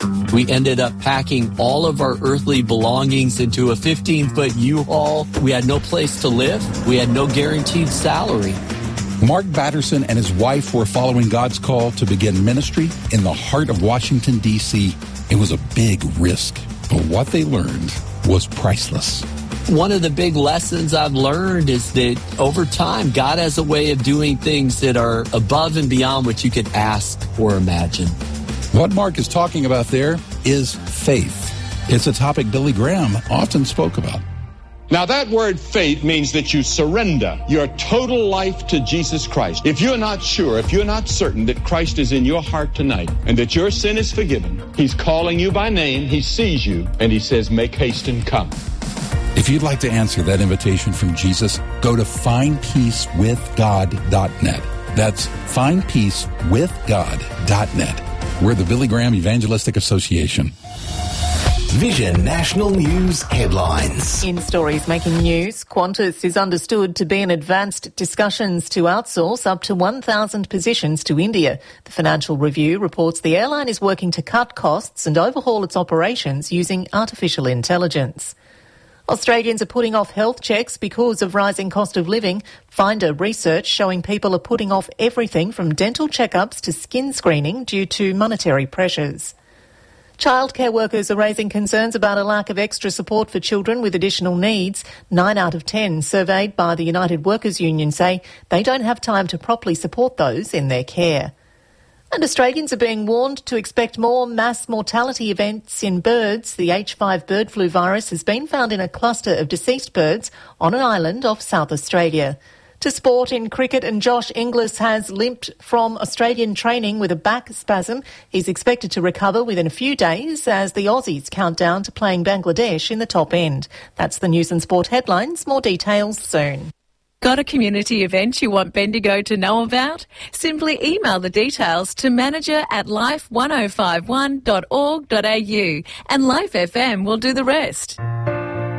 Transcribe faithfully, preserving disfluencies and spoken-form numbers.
We ended up packing all of our earthly belongings into a fifteen-foot U-Haul. We had no place to live. We had no guaranteed salary. Mark Batterson and his wife were following God's call to begin ministry in the heart of Washington, D C It was a big risk, but what they learned was priceless. One of the big lessons I've learned is that over time, God has a way of doing things that are above and beyond what you could ask or imagine. What Mark is talking about there is faith. It's a topic Billy Graham often spoke about. Now, that word faith means that you surrender your total life to Jesus Christ. If you're not sure, if you're not certain that Christ is in your heart tonight and that your sin is forgiven, He's calling you by name, He sees you, and He says, make haste and come. If you'd like to answer that invitation from Jesus, go to find peace with god dot net. That's find peace with god dot net. We're the Billy Graham Evangelistic Association. Vision National News headlines. In stories making news, Qantas is understood to be in advanced discussions to outsource up to one thousand positions to India. The Financial Review reports the airline is working to cut costs and overhaul its operations using artificial intelligence. Australians are putting off health checks because of rising cost of living. Finder research showing people are putting off everything from dental checkups to skin screening due to monetary pressures. Childcare workers are raising concerns about a lack of extra support for children with additional needs. Nine out of ten surveyed by the United Workers Union say they don't have time to properly support those in their care. And Australians are being warned to expect more mass mortality events in birds. The H five bird flu virus has been found in a cluster of deceased birds on an island off South Australia. To sport in cricket, and Josh Inglis has limped from Australian training with a back spasm. He's expected to recover within a few days as the Aussies count down to playing Bangladesh in the top end. That's the news and sport headlines. More details soon. Got a community event you want Bendigo to know about? Simply email the details to manager at life ten fifty-one dot org dot a u and Life F M will do the rest.